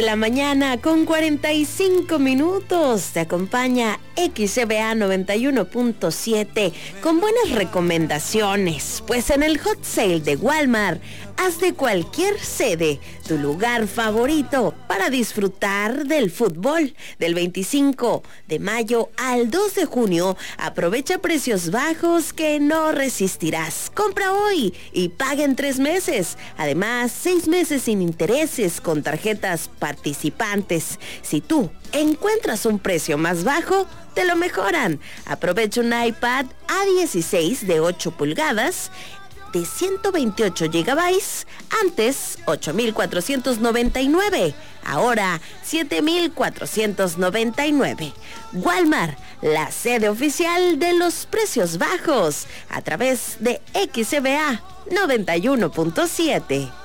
La mañana con 45 minutos. Te acompaña XCBA 91.7 con buenas recomendaciones. Pues en el Hot Sale de Walmart, haz de cualquier sede tu lugar favorito para disfrutar del fútbol. Del 25 de mayo al 2 de junio, aprovecha precios bajos que no resistirás. Compra hoy y paga en 3 meses. Además, 6 meses sin intereses con tarjetas participantes. Si tú encuentras un precio más bajo, te lo mejoran. Aprovecha un iPad A16 de 8 pulgadas de 128 GB, antes 8,499, ahora 7,499. Walmart, la sede oficial de los precios bajos, a través de XCBA 91.7.